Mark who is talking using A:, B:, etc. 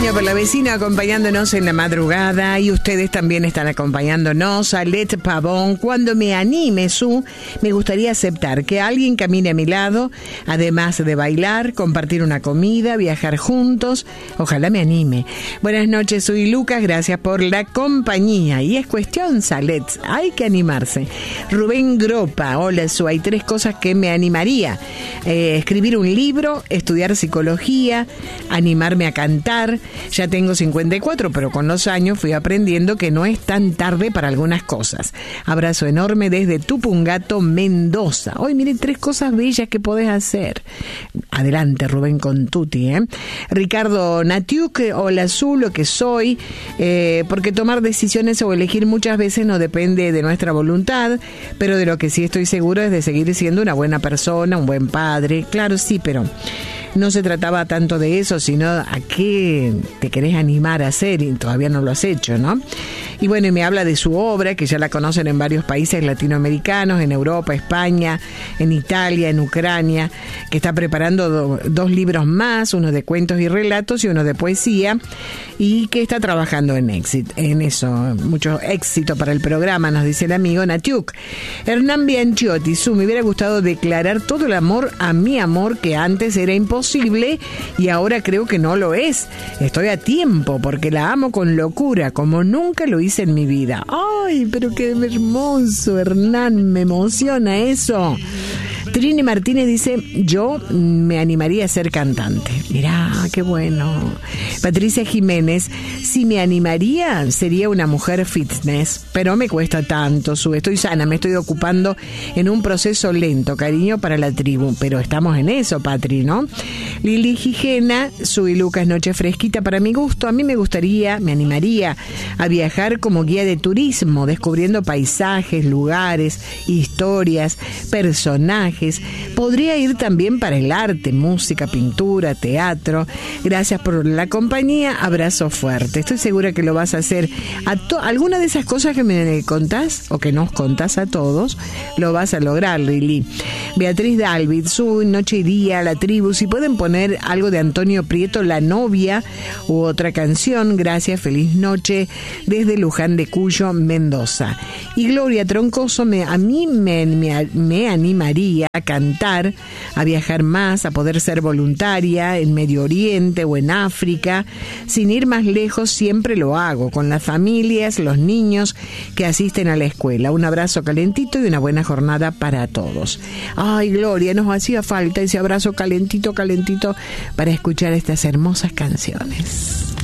A: cariño por la vecina acompañándonos en la madrugada y ustedes también están acompañándonos. Alet Pavón, cuando me anime, me gustaría aceptar que alguien camine a mi lado, además de bailar, compartir una comida, viajar juntos. Ojalá me anime. Buenas noches, soy Lucas, gracias por la compañía. Y es cuestión, Salet, hay que animarse. Rubén Gropa, hola, hay 3 cosas que me animaría. Escribir un libro, estudiar psicología, animarme a cantar. Ya tengo 54, pero con los años fui aprendiendo que no es tan tarde para algunas cosas. Abrazo enorme desde Tupungato, Mendoza. Hoy miren 3 cosas bellas que podés hacer. Adelante, Rubén, con tutti, Ricardo Natiuk, hola, lo que soy, porque tomar decisiones o elegir muchas veces no depende de nuestra voluntad, pero de lo que sí estoy seguro es de seguir siendo una buena persona, un buen padre. Claro, sí, pero no se trataba tanto de eso, sino a qué te querés animar a hacer y todavía no lo has hecho, ¿no? Y bueno, y me habla de su obra, que ya la conocen en varios países latinoamericanos, en Europa, España, en Italia, en Ucrania, que está preparando 2 libros más, uno de cuentos y relatos y uno de poesía, y que está trabajando en eso. Mucho éxito para el programa, nos dice el amigo Natiuk. Hernán Bianchiotti, me hubiera gustado declarar todo el amor a mi amor, que antes era imposible y ahora creo que no lo es. Estoy a tiempo porque la amo con locura, como nunca lo hice en mi vida. ¡Ay, pero qué hermoso, Hernán! Me emociona eso. Trini Martínez dice, yo me animaría a ser cantante. Mirá, qué bueno. Patricia Jiménez, si me animaría, sería una mujer fitness, pero me cuesta tanto, estoy sana, me estoy ocupando en un proceso lento, cariño para la tribu, pero estamos en eso, Patri, ¿no? Lili Gijena, y Lucas, noche fresquita para mi gusto. A mí me animaría a viajar como guía de turismo, descubriendo paisajes, lugares, historias, personajes. Podría ir también para el arte, música, pintura, teatro. Gracias por la compañía, abrazo fuerte. Estoy segura que lo vas a hacer. Alguna de esas cosas que me contás o que nos contás a todos, lo vas a lograr, Lili. Beatriz Dalvid, noche y día, la tribu. Si pueden poner algo de Antonio Prieto, La novia, u otra canción. Gracias, feliz noche desde Luján de Cuyo, Mendoza. Y Gloria Troncoso, a mí me animaría a cantar, a viajar más, a poder ser voluntaria en Medio Oriente o en África. Sin ir más lejos, siempre lo hago, con las familias, los niños que asisten a la escuela. Un abrazo calentito y una buena jornada para todos. Ay, Gloria, nos hacía falta ese abrazo calentito para escuchar estas hermosas canciones.